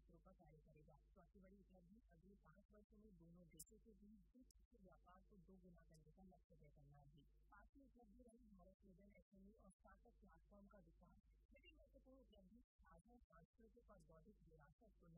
क्षेत्रों पर कार्य करेगा। चौथी बड़ी उपलब्धि, अगले 5 वर्षों में दोनों देशों के बीच द्विपक्षीय व्यापार को 2 गुना करने का लक्ष्य तय करना है। 5वीं उपलब्धि रही भारत विजन एसएमई और स्टार्टअप प्लेटफॉर्म का विकास। छठी महत्वपूर्ण उपलब्धि, साझा सांस्कृतिक और बौद्धिक विरासत को